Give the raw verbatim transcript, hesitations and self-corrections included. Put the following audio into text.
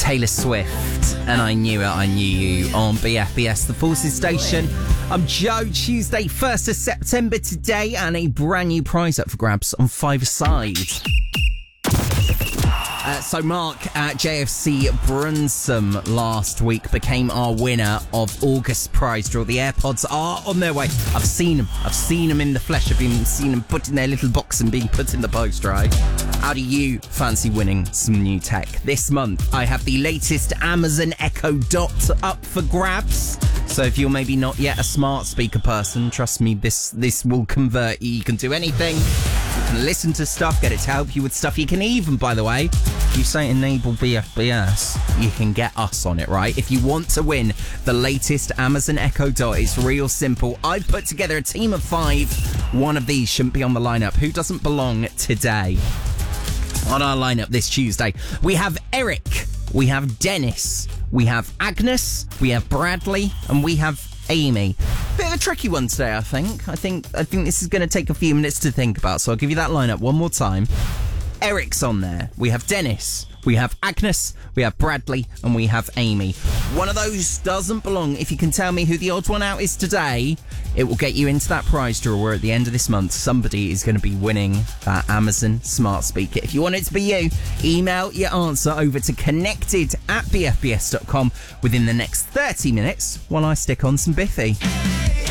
Taylor Swift, and I Knew It, I Knew You on B F B S, the Forces Station. I'm Joe, Tuesday, first of September today, and a brand new prize up for grabs on Five-A-Side. Uh, so Mark at J F C Brunsum last week became our winner of August prize draw. The AirPods are on their way. I've seen them. I've seen them in the flesh. I've been seen them put in their little box and being put in the post, right? How do you fancy winning some new tech? This month, I have the latest Amazon Echo Dot up for grabs. So if you're maybe not yet a smart speaker person, trust me, this this will convert you. You can do anything. You can listen to stuff, get it to help you with stuff. You can even, by the way, if you say enable B F B S, you can get us on it, right? If you want to win the latest Amazon Echo Dot, it's real simple. I've put together a team of five. One of these shouldn't be on the lineup. Who doesn't belong today? On our lineup this Tuesday, we have Eric, we have Dennis, we have Agnes, we have Bradley, and we have Amy. Bit of a tricky one today, I think. I think I think this is going to take a few minutes to think about, so I'll give you that lineup one more time. Eric's on there. We have Dennis, we have Agnes, we have Bradley, and we have Amy. One of those doesn't belong. If you can tell me who the odd one out is today, it will get you into that prize draw where at the end of this month, somebody is going to be winning that Amazon smart speaker. If you want it to be you, email your answer over to connected at b f b s dot com within the next thirty minutes while I stick on some Biffy.